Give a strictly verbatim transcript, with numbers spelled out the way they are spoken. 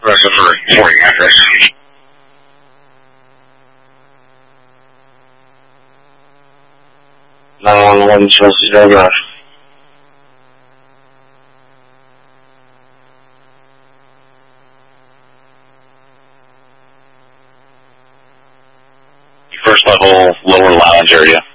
Russia for reporting address. nine one one Chelsea Drive. First level lower lounge area.